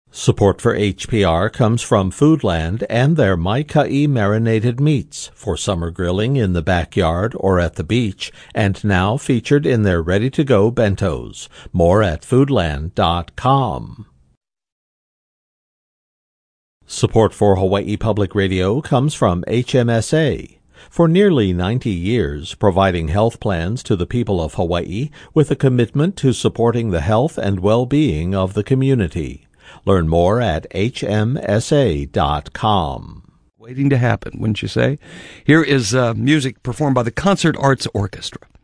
Support for HPR comes from Foodland and their Maikai marinated meats for summer grilling in the backyard or at the beach, and now featured in their ready-to-go bentos. More at foodland.com. Support for Hawaii Public Radio comes from HMSA. For nearly 90 years, providing health plans to the people of Hawaii with a commitment to supporting the health and well-being of the community. Learn more at hmsa.com. Waiting to happen, wouldn't you say? Here is music performed by the Concert Arts Orchestra.